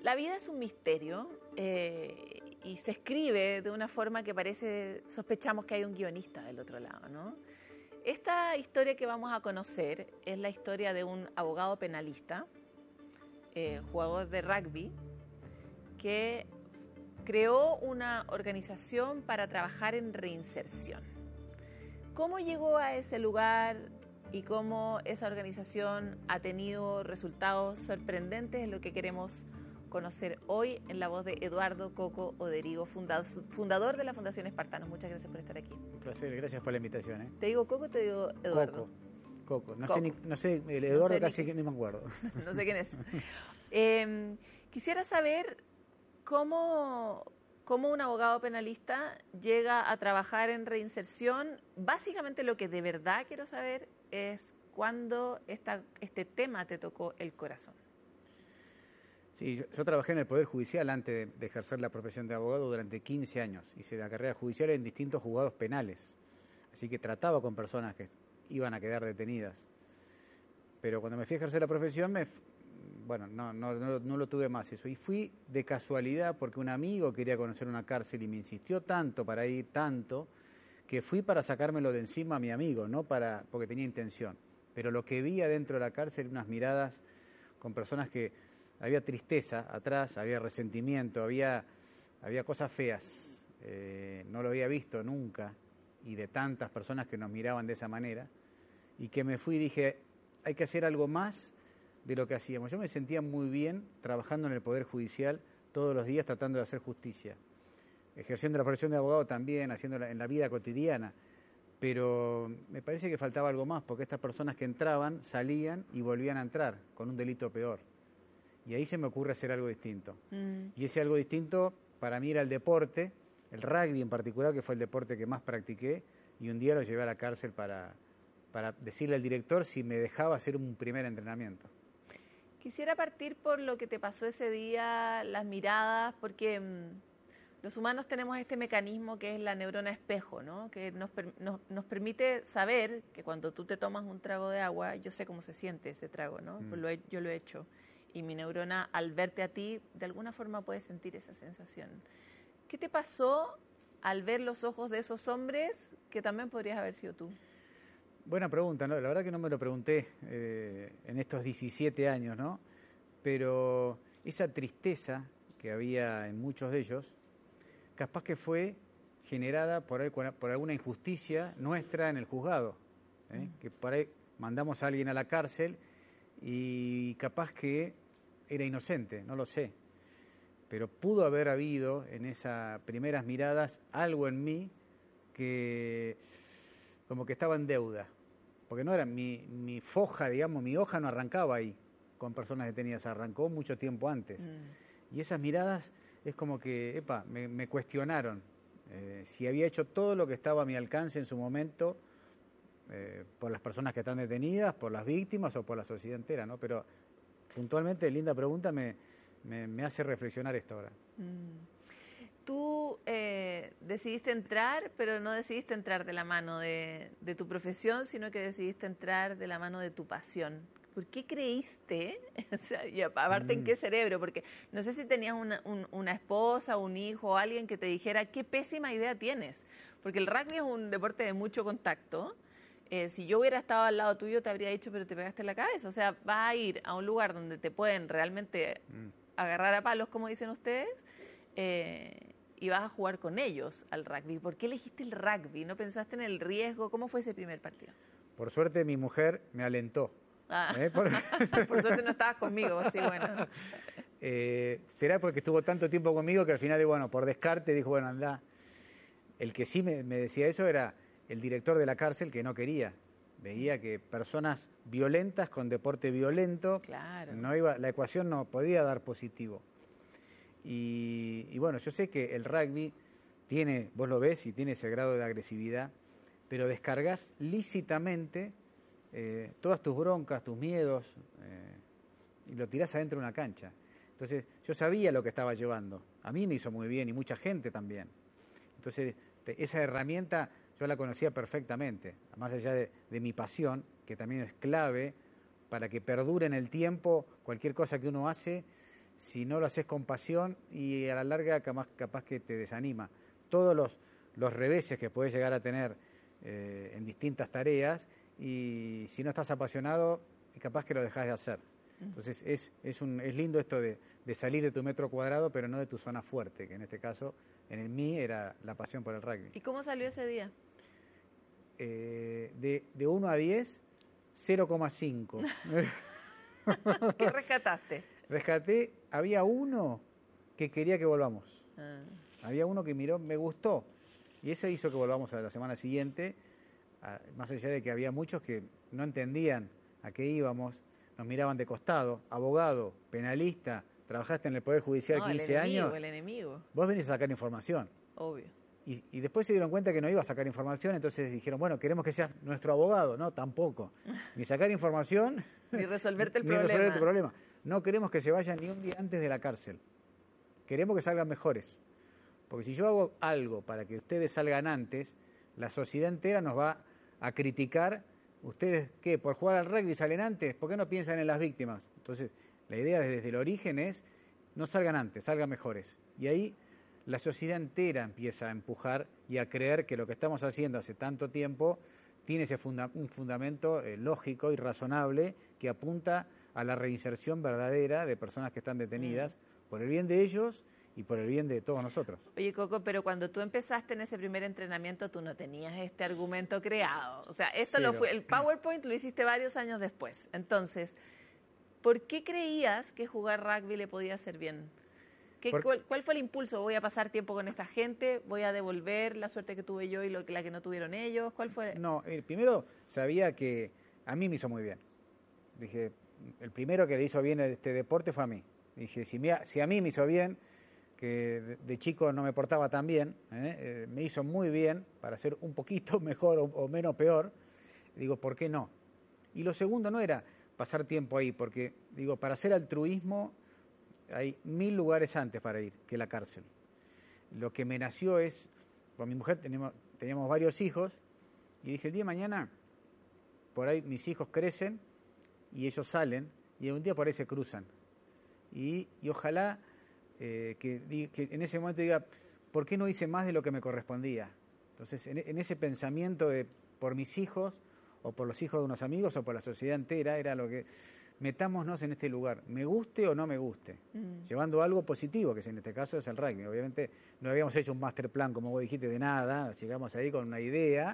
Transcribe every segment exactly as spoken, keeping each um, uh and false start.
La vida es un misterio eh, y se escribe de una forma que parece, sospechamos que hay un guionista del otro lado, ¿no? Esta historia que vamos a conocer es la historia de un abogado penalista, eh, jugador de rugby, que creó una organización para trabajar en reinserción. ¿Cómo llegó a ese lugar y cómo esa organización ha tenido resultados sorprendentes? Es lo que queremos conocer hoy en la voz de Eduardo Coco Oderigo, fundador de la Fundación Espartanos. Muchas gracias por estar aquí. Un placer, gracias por la invitación. ¿eh? ¿Te digo Coco o te digo Eduardo? Coco. Coco. No, Coco. Sé ni, no sé, el Eduardo no sé casi ni, ni me acuerdo. No sé quién es. Eh, quisiera saber cómo, cómo un abogado penalista llega a trabajar en reinserción. Básicamente lo que de verdad quiero saber es cuándo esta, este tema te tocó el corazón. Sí, yo, yo trabajé en el Poder Judicial antes de, de ejercer la profesión de abogado durante quince años. Hice la carrera judicial en distintos juzgados penales. Así que trataba con personas que iban a quedar detenidas. Pero cuando me fui a ejercer la profesión, me, bueno, no, no, no, no lo tuve más eso. Y fui de casualidad porque un amigo quería conocer una cárcel y me insistió tanto para ir, tanto, que fui para sacármelo de encima a mi amigo, no para porque tenía intención. Pero lo que vi adentro de la cárcel, unas miradas con personas que había tristeza atrás, había resentimiento, había, había cosas feas. Eh, no lo había visto nunca, y de tantas personas que nos miraban de esa manera, y que me fui y dije, hay que hacer algo más de lo que hacíamos. Yo me sentía muy bien trabajando en el Poder Judicial todos los días tratando de hacer justicia, ejerciendo la profesión de abogado también, haciéndola en la vida cotidiana, pero me parece que faltaba algo más, porque estas personas que entraban, salían y volvían a entrar con un delito peor. Y ahí se me ocurre hacer algo distinto. Mm. Y ese algo distinto para mí era el deporte, el rugby en particular, que fue el deporte que más practiqué, y un día lo llevé a la cárcel para, para decirle al director si me dejaba hacer un primer entrenamiento. Quisiera partir por lo que te pasó ese día, las miradas, porque mmm, los humanos tenemos este mecanismo que es la neurona espejo, ¿no? Que nos, nos, nos permite saber que cuando tú te tomas un trago de agua, yo sé cómo se siente ese trago, ¿no? Mm. Pues lo he, yo lo he hecho. Y mi neurona, al verte a ti, de alguna forma puede sentir esa sensación. ¿Qué te pasó al ver los ojos de esos hombres que también podrías haber sido tú? Buena pregunta, ¿no? La verdad que no me lo pregunté eh, en estos diecisiete años, ¿no? Pero esa tristeza que había en muchos de ellos, capaz que fue generada por, por alguna injusticia nuestra en el juzgado, ¿eh? Mm. Que por ahí mandamos a alguien a la cárcel y capaz que era inocente, no lo sé, pero pudo haber habido en esas primeras miradas algo en mí que como que estaba en deuda, porque no era mi, mi foja, digamos, mi hoja no arrancaba ahí con personas detenidas, arrancó mucho tiempo antes. Mm. Y esas miradas es como que, epa, me, me cuestionaron eh, si había hecho todo lo que estaba a mi alcance en su momento, Eh, por las personas que están detenidas, por las víctimas o por la sociedad entera, ¿no? Pero puntualmente, linda pregunta, me, me, me hace reflexionar esto ahora. Mm. Tú eh, decidiste entrar, pero no decidiste entrar de la mano de, de tu profesión, sino que decidiste entrar de la mano de tu pasión. ¿Por qué creíste? O sea, y aparte, mm. ¿en qué cerebro? Porque no sé si tenías una, un, una esposa, un hijo o alguien que te dijera, qué pésima idea tienes. Porque el rugby es un deporte de mucho contacto. Eh, si yo hubiera estado al lado tuyo te habría dicho, pero te pegaste en la cabeza. O sea, vas a ir a un lugar donde te pueden realmente mm. agarrar a palos, como dicen ustedes, eh, y vas a jugar con ellos al rugby. ¿Por qué elegiste el rugby? ¿No pensaste en el riesgo? ¿Cómo fue ese primer partido? Por suerte mi mujer me alentó. Ah. ¿Eh? Por... Por suerte no estabas conmigo, sí, bueno. Eh, será porque estuvo tanto tiempo conmigo que al final, bueno, por descarte dijo, bueno, anda. El que sí me, me decía eso era el director de la cárcel, que no quería. Veía que personas violentas con deporte violento, claro. no iba, la ecuación no podía dar positivo. Y, y bueno, yo sé que el rugby tiene, vos lo ves, y tiene ese grado de agresividad, pero descargas lícitamente eh, todas tus broncas, tus miedos, eh, y lo tirás adentro de una cancha. Entonces, yo sabía lo que estaba llevando. A mí me hizo muy bien y mucha gente también. Entonces, te, esa herramienta yo la conocía perfectamente, más allá de, de mi pasión, que también es clave para que perdure en el tiempo cualquier cosa que uno hace, si no lo haces con pasión y a la larga capaz, capaz que te desanima. Todos los, los reveses que puedes llegar a tener eh, en distintas tareas, y si no estás apasionado, capaz que lo dejas de hacer. Entonces es, es, un, es lindo esto de, de salir de tu metro cuadrado, pero no de tu zona fuerte, que en este caso, en el mí, era la pasión por el rugby. ¿Y cómo salió ese día? Eh, de, de uno a diez, cero coma cinco. ¿Qué rescataste? Rescaté, había uno que quería que volvamos. Ah. Había uno que miró, me gustó. Y eso hizo que volvamos a la semana siguiente, a, más allá de que había muchos que no entendían a qué íbamos, nos miraban de costado, abogado, penalista, trabajaste en el Poder Judicial no, quince el enemigo, años. el enemigo. Vos venís a sacar información. Obvio. Y, y después se dieron cuenta que no iba a sacar información, entonces dijeron, bueno, queremos que seas nuestro abogado. No, tampoco. Ni sacar información, ni resolverte el ni problema. resolverte el problema. No queremos que se vayan ni un día antes de la cárcel. Queremos que salgan mejores. Porque si yo hago algo para que ustedes salgan antes, la sociedad entera nos va a criticar. ¿Ustedes qué? ¿Por jugar al rugby salen antes? ¿Por qué no piensan en las víctimas? Entonces, la idea desde el origen es, no salgan antes, salgan mejores. Y ahí la sociedad entera empieza a empujar y a creer que lo que estamos haciendo hace tanto tiempo tiene ese funda un fundamento eh, lógico y razonable que apunta a la reinserción verdadera de personas que están detenidas mm. por el bien de ellos y por el bien de todos nosotros. Oye, Coco, pero cuando tú empezaste en ese primer entrenamiento, tú no tenías este argumento creado. O sea, esto Cero. lo fue, el PowerPoint lo hiciste varios años después. Entonces, ¿por qué creías que jugar rugby le podía hacer bien? ¿Qué, Por... cuál, ¿Cuál fue el impulso? ¿Voy a pasar tiempo con esta gente? ¿Voy a devolver la suerte que tuve yo y lo, la que no tuvieron ellos? ¿Cuál fue? No, eh, primero sabía que a mí me hizo muy bien. Dije, el primero que le hizo bien este deporte fue a mí. Dije, si, me, si a mí me hizo bien, que de, de chico no me portaba tan bien, ¿eh? Eh, me hizo muy bien para ser un poquito mejor o, o menos peor. Digo, ¿por qué no? Y lo segundo no era pasar tiempo ahí, porque, digo, para hacer altruismo hay mil lugares antes para ir que la cárcel. Lo que me nació es, con mi mujer tenemos, teníamos varios hijos, y dije, el día de mañana, por ahí mis hijos crecen, y ellos salen, y un día por ahí se cruzan. Y, y ojalá eh, que, que en ese momento diga, ¿por qué no hice más de lo que me correspondía? Entonces, en, en ese pensamiento de por mis hijos, o por los hijos de unos amigos, o por la sociedad entera, era lo que, metámonos en este lugar, me guste o no me guste, mm. llevando algo positivo, que en este caso es el rugby. Obviamente no habíamos hecho un master plan, como vos dijiste, de nada, llegamos ahí con una idea,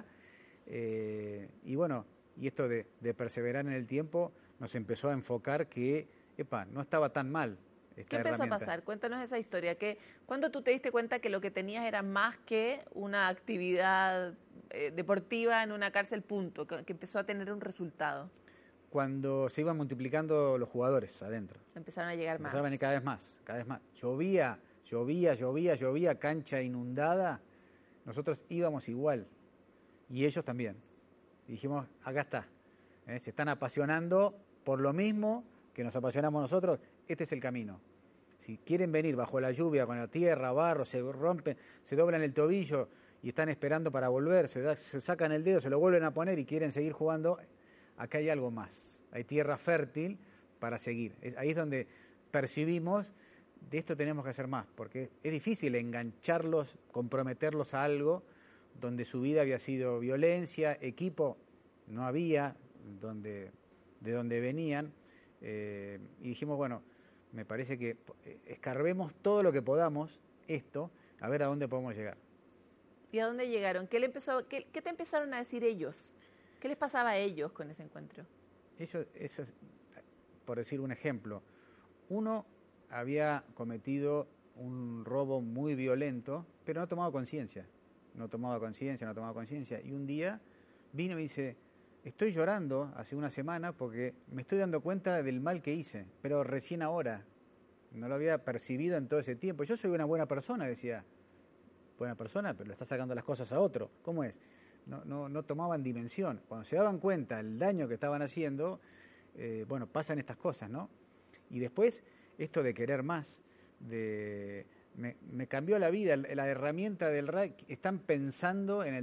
eh, y bueno, y esto de, de perseverar en el tiempo nos empezó a enfocar que, epa, no estaba tan mal esta ¿Qué empezó herramienta. a pasar? Cuéntanos esa historia. ¿Qué, ¿Cuándo tú te diste cuenta que lo que tenías era más que una actividad eh, deportiva en una cárcel, punto, que, que empezó a tener un resultado? Cuando se iban multiplicando los jugadores adentro. Empezaron a llegar Empezaron más. Empezaron a venir cada vez más, cada vez más. Llovía, llovía, llovía, llovía, cancha inundada. Nosotros íbamos igual. Y ellos también. Y dijimos, acá está. ¿Eh? Se están apasionando por lo mismo que nos apasionamos nosotros. Este es el camino. Si quieren venir bajo la lluvia, con la tierra, barro, se rompen, se doblan el tobillo y están esperando para volver, se, da, se sacan el dedo, se lo vuelven a poner y quieren seguir jugando, acá hay algo más. Hay tierra fértil para seguir. Es, ahí es donde percibimos, de esto tenemos que hacer más, porque es difícil engancharlos, comprometerlos a algo donde su vida había sido violencia, equipo no había, donde, de donde venían, eh, y dijimos, bueno, me parece que escarbemos todo lo que podamos esto, a ver a dónde podemos llegar. ¿Y a dónde llegaron? ¿Qué, le empezó, qué, qué te empezaron a decir ellos? ¿Qué les pasaba a ellos con ese encuentro? Eso, eso es, por decir un ejemplo, uno había cometido un robo muy violento, pero no tomaba conciencia, no tomaba conciencia, no tomaba conciencia, y un día vino y me dice, estoy llorando hace una semana porque me estoy dando cuenta del mal que hice, pero recién ahora, no lo había percibido en todo ese tiempo. Yo soy una buena persona, decía, buena persona, pero le está sacando las cosas a otro, ¿cómo es? No, no, no tomaban dimensión. Cuando se daban cuenta del daño que estaban haciendo, eh, bueno, pasan estas cosas, ¿no? Y después, esto de querer más, de me, me cambió la vida, la herramienta del R A C, están pensando en el